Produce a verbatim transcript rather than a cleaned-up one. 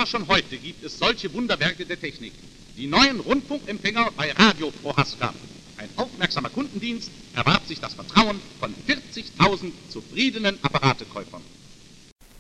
Aber schon heute gibt es solche Wunderwerke der Technik. Die neuen Rundfunkempfänger bei Radio Prohaska. Ein aufmerksamer Kundendienst erwarb sich das Vertrauen von vierzigtausend zufriedenen Apparatekäufern.